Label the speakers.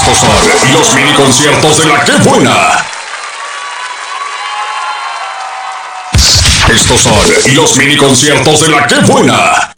Speaker 1: Estos son los mini conciertos de la que buena. Estos son los mini conciertos de la que buena.